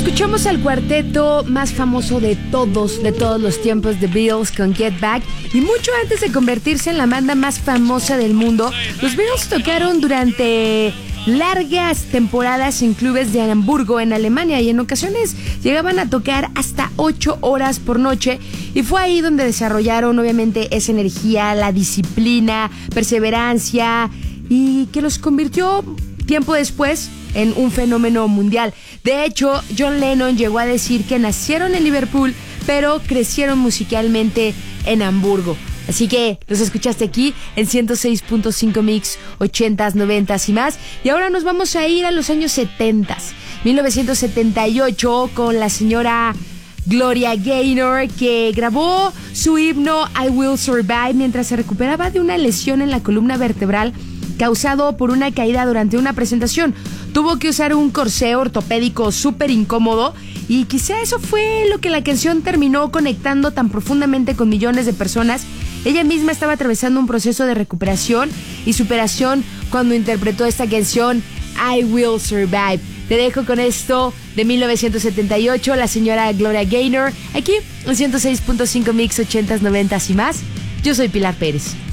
Escuchamos al cuarteto más famoso de todos los tiempos, The Beatles, con Get Back. Y mucho antes de convertirse en la banda más famosa del mundo, los Beatles tocaron durante largas temporadas en clubes de Hamburgo, en Alemania, y en ocasiones llegaban a tocar hasta 8 horas por noche. Y fue ahí donde desarrollaron obviamente esa energía, la disciplina, perseverancia, y que los convirtió tiempo después en un fenómeno mundial. De hecho, John Lennon llegó a decir que nacieron en Liverpool, pero crecieron musicalmente en Hamburgo. Así que los escuchaste aquí en 106.5 Mix, 80s, 90s y más. Y ahora nos vamos a ir a los años 70s. 1978 con la señora Gloria Gaynor, que grabó su himno I Will Survive mientras se recuperaba de una lesión en la columna vertebral causado por una caída durante una presentación. Tuvo que usar un corsé ortopédico súper incómodo, y quizá eso fue lo que la canción terminó conectando tan profundamente con millones de personas. Ella misma estaba atravesando un proceso de recuperación y superación cuando interpretó esta canción I Will Survive. Te dejo con esto de 1978, la señora Gloria Gaynor, aquí en 106.5 Mix, 80s, 90s y más. Yo soy Pilar Pérez.